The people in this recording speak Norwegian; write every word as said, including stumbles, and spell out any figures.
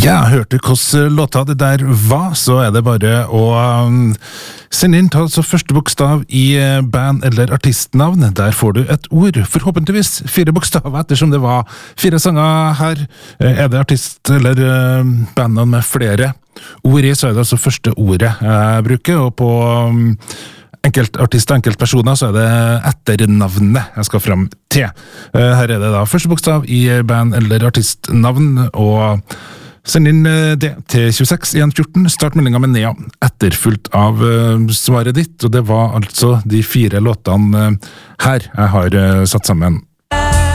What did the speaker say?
Ja, hørte hvordan låta det der var, så er det bare å um, sende inn ta altså første bokstav i band- eller artistnavn. Der får du et ord, forhåpentligvis fire bokstaver, ettersom det var fire sanger her. Er det artist- eller uh, bandnavn med flere ord i, så er det altså første ordet jeg bruker, og på um, enkeltartist og enkeltpersoner så er det etternavnet jeg skal frem til. Uh, her er det da første bokstav i band- eller artistnavn, og send inn det til tjueseks en fjorten, start meldinga med Nea, etterfulgt av uh, svaret ditt, og det var altså de fire låtene uh, her jeg har uh, satt sammen.